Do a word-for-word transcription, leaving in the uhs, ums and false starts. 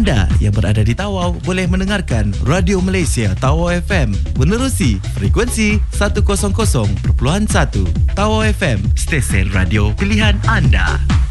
Anda yang berada di Tawau boleh mendengarkan Radio Malaysia Tawau F M menerusi frekuensi seratus perpuluhan satu. Tawau F M, stesen radio pilihan anda.